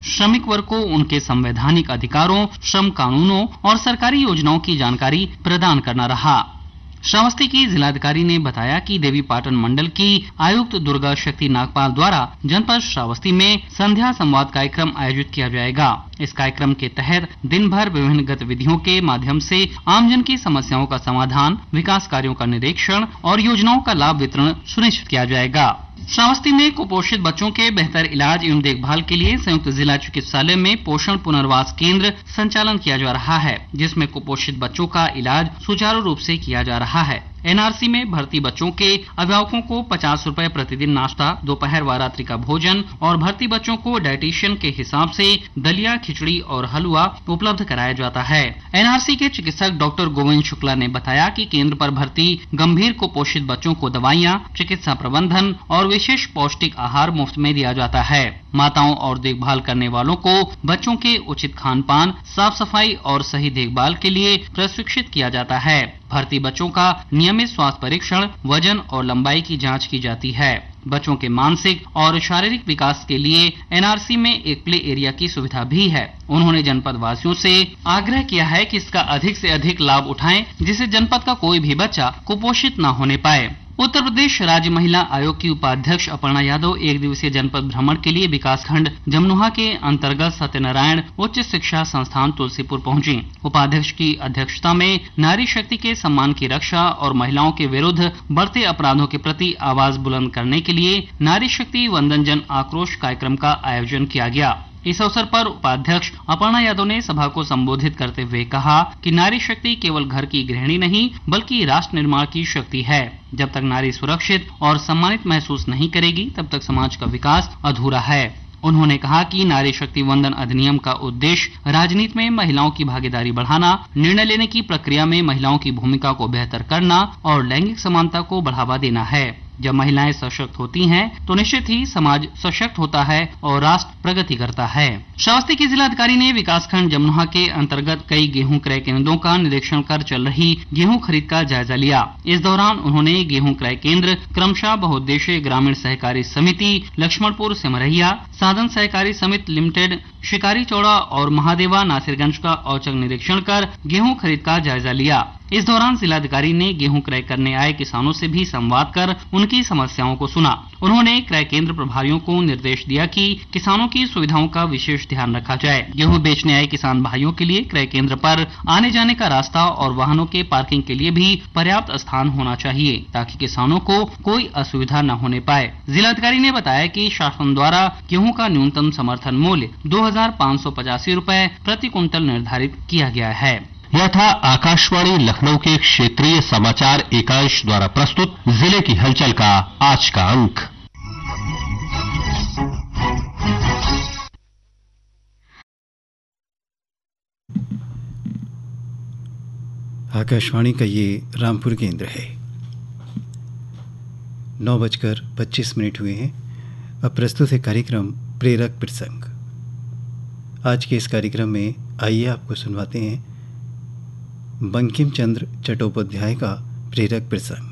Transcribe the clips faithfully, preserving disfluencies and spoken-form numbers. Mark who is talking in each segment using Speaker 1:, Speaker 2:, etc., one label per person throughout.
Speaker 1: श्रमिक वर्ग को उनके संवैधानिक अधिकारों, श्रम कानूनों और सरकारी योजनाओं की जानकारी प्रदान करना रहा। श्रावस्ती की जिलाधिकारी ने बताया कि देवीपाटन मंडल की आयुक्त दुर्गा शक्ति नागपाल द्वारा जनपद श्रावस्ती में संध्या संवाद कार्यक्रम आयोजित किया जाएगा। इस कार्यक्रम के तहत दिन भर विभिन्न गतिविधियों के माध्यम से आमजन की समस्याओं का समाधान, विकास कार्यों का निरीक्षण और योजनाओं का लाभ वितरण सुनिश्चित किया जाएगा। श्रावस्ती में कुपोषित बच्चों के बेहतर इलाज एवं देखभाल के लिए संयुक्त जिला चिकित्सालय में पोषण पुनर्वास केंद्र संचालन किया जा रहा है, जिसमें कुपोषित बच्चों का इलाज सुचारू रूप से किया जा रहा है। एनआरसी में भर्ती बच्चों के अभिभावकों को पचास रुपए प्रतिदिन नाश्ता, दोपहर व रात्रि का भोजन और भर्ती बच्चों को डाइटिशियन के हिसाब से दलिया, खिचड़ी और हलवा उपलब्ध कराया जाता है। एनआरसी के चिकित्सक डॉक्टर गोविंद शुक्ला ने बताया कि केंद्र पर भर्ती गंभीर कुपोषित बच्चों को दवाइयाँ, चिकित्सा प्रबंधन और विशेष पौष्टिक आहार मुफ्त में दिया जाता है। माताओं और देखभाल करने वालों को बच्चों के उचित खान पान, साफ सफाई और सही देखभाल के लिए प्रशिक्षित किया जाता है। भर्ती बच्चों का नियमित स्वास्थ्य परीक्षण, वजन और लंबाई की जांच की जाती है। बच्चों के मानसिक और शारीरिक विकास के लिए एनआरसी में एक प्ले एरिया की सुविधा भी है। उन्होंने जनपद वासियों से आग्रह किया है कि इसका अधिक से अधिक लाभ उठाएं, जिससे जनपद का कोई भी बच्चा कुपोषित न होने पाए। उत्तर प्रदेश राज्य महिला आयोग की उपाध्यक्ष अपर्णा यादव एक दिवसीय जनपद भ्रमण के लिए विकासखंड जमनोहा के अंतर्गत सत्यनारायण उच्च शिक्षा संस्थान तुलसीपुर पहुंची। उपाध्यक्ष की अध्यक्षता में नारी शक्ति के सम्मान की रक्षा और महिलाओं के विरुद्ध बढ़ते अपराधों के प्रति आवाज बुलंद करने के लिए नारी शक्ति वंदन जन आक्रोश कार्यक्रम का आयोजन किया गया। इस अवसर पर उपाध्यक्ष अपर्णा यादव ने सभा को संबोधित करते हुए कहा कि नारी शक्ति केवल घर की गृहिणी नहीं बल्कि राष्ट्र निर्माण की शक्ति है। जब तक नारी सुरक्षित और सम्मानित महसूस नहीं करेगी तब तक समाज का विकास अधूरा है। उन्होंने कहा कि नारी शक्ति वंदन अधिनियम का उद्देश्य राजनीति में महिलाओं की भागीदारी बढ़ाना, निर्णय लेने की प्रक्रिया में महिलाओं की भूमिका को बेहतर करना और लैंगिक समानता को बढ़ावा देना है। जब महिलाएं सशक्त होती हैं तो निश्चित ही समाज सशक्त होता है और राष्ट्र प्रगति करता है। श्रावस्ती की जिलाधिकारी ने विकासखंड जमनोहा के अंतर्गत कई गेहूं क्रय केंद्रों का निरीक्षण कर चल रही गेहूं खरीद का जायजा लिया। इस दौरान उन्होंने गेहूं क्रय केंद्र क्रमशः बहुउद्देशीय ग्रामीण सहकारी समिति लक्ष्मणपुर सिमरहिया, साधन सहकारी समिति लिमिटेड शिकारी चौड़ा और महादेवा नासिरगंज का औचक निरीक्षण कर गेहूं खरीद का जायजा लिया। इस दौरान जिलाधिकारी ने गेहूं क्रय करने आए किसानों से भी संवाद कर उनकी समस्याओं को सुना। उन्होंने क्रय केंद्र प्रभारियों को निर्देश दिया कि किसानों की सुविधाओं का विशेष ध्यान रखा जाए। गेहूं बेचने आए किसान भाइयों के लिए क्रय केंद्र पर आने जाने का रास्ता और वाहनों के पार्किंग के लिए भी पर्याप्त स्थान होना चाहिए ताकि किसानों को कोई असुविधा न होने पाए। जिलाधिकारी ने बताया कि शासन द्वारा गेहूं का न्यूनतम समर्थन मूल्य दो हजार पाँच सौ पचासी रूपए प्रति कुंटल निर्धारित किया गया है।
Speaker 2: यह था आकाशवाणी लखनऊ के क्षेत्रीय समाचार एकांश द्वारा प्रस्तुत जिले की हलचल का आज का अंक।
Speaker 3: आकाशवाणी का ये रामपुर केंद्र है। नौ बजकर पच्चीस मिनट हुए हैं। अब प्रस्तुत है कार्यक्रम प्रेरक प्रसंग। आज के इस कार्यक्रम में आइए आपको सुनवाते हैं बंकिम चंद्र चट्टोपाध्याय का प्रेरक प्रसंग।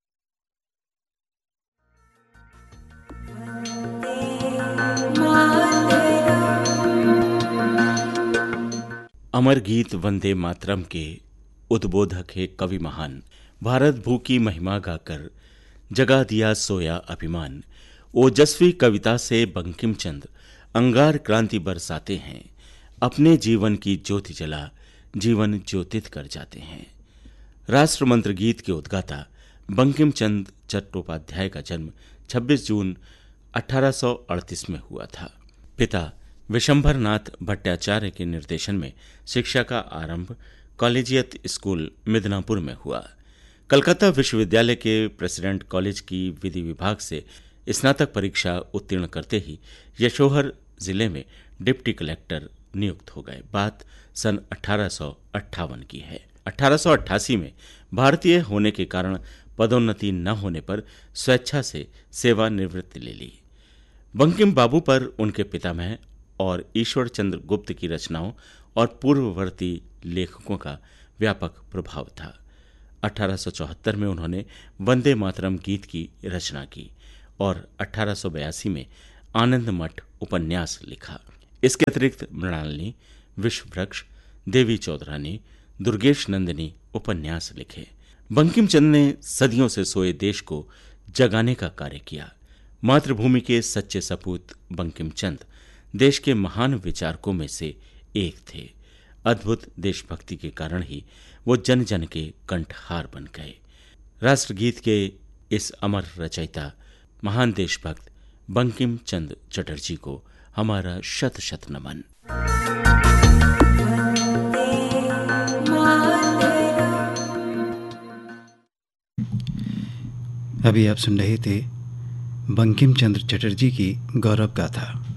Speaker 4: अमर गीत वंदे मातरम के उद्बोधक है कवि महान। भारत भू की महिमा गाकर जगा दिया सोया अभिमान। ओजस्वी कविता से बंकिम चंद्र अंगार क्रांति बरसाते हैं। अपने जीवन की ज्योति जला जीवन ज्योतित कर जाते हैं। राष्ट्रमंत्र गीत के उद्गाता बंकिम चंद्र चट्टोपाध्याय का जन्म छब्बीस जून अठारह सौ अड़तीस में हुआ था। पिता विशंभर नाथ भट्टाचार्य के निर्देशन में शिक्षा का आरंभ कॉलेजियत स्कूल मिदनापुर में हुआ। कलकत्ता विश्वविद्यालय के प्रेसिडेंट कॉलेज की विधि विभाग से स्नातक परीक्षा उत्तीर्ण करते ही यशोहर जिले में डिप्टी कलेक्टर नियुक्त हो गए। बात सन अठारह सौ अट्ठावन की है। अठारह सौ अट्ठासी में भारतीय होने के कारण पदोन्नति न होने पर स्वेच्छा से सेवानिवृत्ति ले ली। बंकिम बाबू पर उनके पितामह और ईश्वर चंद्र गुप्त की रचनाओं और पूर्ववर्ती लेखकों का व्यापक प्रभाव था। अठारह सौ चौहत्तर में उन्होंने वंदे मातरम गीत की रचना की और अठारह सौ बयासी में आनंद मठ उपन्यास लिखा। इसके अतिरिक्त मृणालिनी, विश्व वृक्ष, देवी चौधरानी, दुर्गेश नंदिनी उपन्यास लिखे। बंकिम चंद्र ने सदियों से सोए देश को जगाने का कार्य किया। मातृभूमि के सच्चे सपूत बंकिम चंद्र देश के महान विचारकों में से एक थे। अद्भुत देशभक्ति के कारण ही वो जन जन के कंठहार बन गए। राष्ट्रगीत के इस अमर रचयिता महान देशभक्त बंकिम चंद्र चटर्जी को हमारा शत शत नमन।
Speaker 3: अभी आप सुन रहे थे बंकिम चंद्र चटर्जी की गौरव गाथा।